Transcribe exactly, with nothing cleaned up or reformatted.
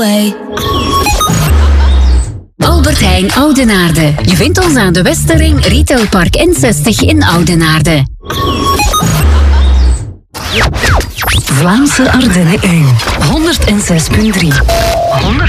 Albert Heijn Oudenaarde. Je vindt ons aan de Westerring, Retailpark N zestig in Oudenaarde. Vlaamse Ardennen één. honderd zes punt drie.